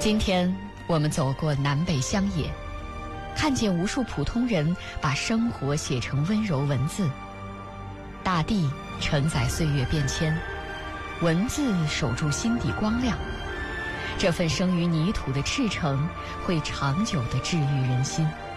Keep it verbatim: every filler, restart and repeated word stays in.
今天我们走过南北乡野，看见无数普通人把生活写成温柔文字。大地承载岁月变迁，文字守住心底光亮。这份生于泥土的赤诚，会长久地治愈人心。